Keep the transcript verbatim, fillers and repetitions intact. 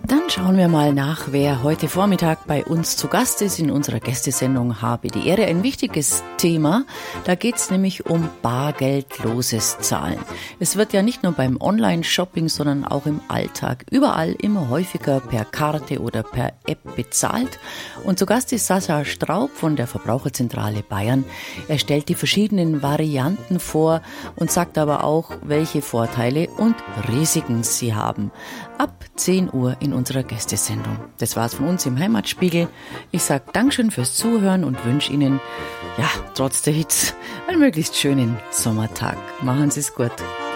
Dann schauen wir mal nach, wer heute Vormittag bei uns zu Gast ist. In unserer Gästesendung habe die Ehre. Ein wichtiges Thema, da geht es nämlich um bargeldloses Zahlen. Es wird ja nicht nur beim Online-Shopping, sondern auch im Alltag überall immer häufiger per Karte oder per App bezahlt. Und zu Gast ist Sascha Straub von der Verbraucherzentrale Bayern. Er stellt die verschiedenen Varianten vor und sagt aber auch, welche Vorteile und Risiken sie haben. Ab zehn Uhr in unserer Gästesendung. Das war's von uns im Heimatspiegel. Ich sag Dankeschön fürs Zuhören und wünsche Ihnen, ja, trotz der Hitze, einen möglichst schönen Sommertag. Machen Sie es gut.